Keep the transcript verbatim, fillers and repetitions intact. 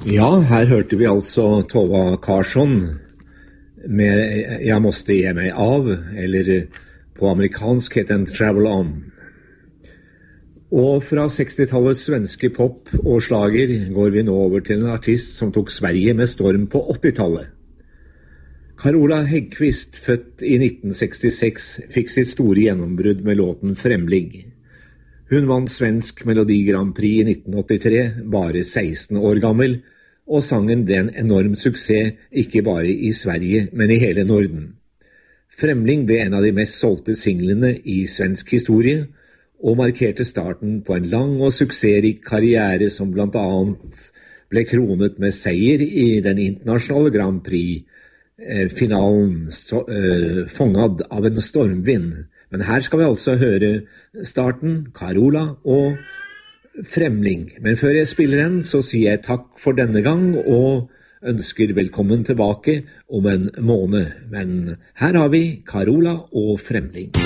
Ja, her hørte vi altså Tova Karlsson med Jeg måste ge mig av, eller på amerikansk heter den Travel On. Og fra sekstitallets svenske pop og slager går vi nå over til en artist som tok Sverige med storm på åttitallet. Carola Häggkvist, født i nitten sekstiseks, fikk sitt store gjennombrudd med låten Fremling. Hun vant svensk Melodi Grand Prix i nitten åttitre, bare seksten år gammel, og sangen ble en enorm suksess, ikke bare i Sverige, men i hele Norden. Fremling ble en av de mest solgte singlene i svensk historie, og markerte starten på en lang og suksessrik karriere som blant annet ble kronet med seier i den internasjonale Grand Prix-finalen eh, Fångad av en stormvind. Men her skal vi altså høre starten, Carola og Fremling. Men før jeg spiller den, så sier jeg takk for denne gang, og ønsker velkommen tilbake om en måned. Men her har vi Carola og Fremling.